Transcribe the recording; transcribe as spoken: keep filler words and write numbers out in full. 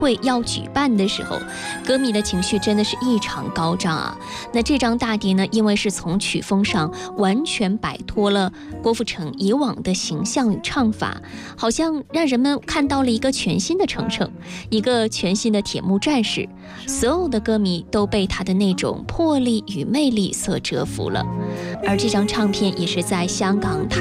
会要举办的时候，歌迷的情绪真的是异常高涨啊。那这张大碟呢，因为是从曲风上完全摆脱了郭富城以往的形象与唱法，好像让人们看到了一个全新的程程，一个全新的铁幕战士。所有的歌迷都被他的那种魄力与魅力所折服了。而这张唱片也是在香港